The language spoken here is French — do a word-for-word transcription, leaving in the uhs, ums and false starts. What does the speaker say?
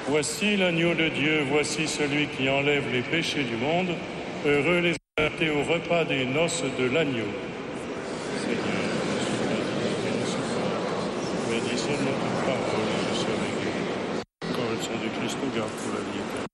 Voici l'agneau de Dieu, voici celui qui enlève les péchés du monde. Heureux les invités au repas des noces de l'agneau. Seigneur, je suis béni, je suis béni, béni seulement ta parole, je serai guéri. Encore le sang du Christ nous garde pour la vie éternelle.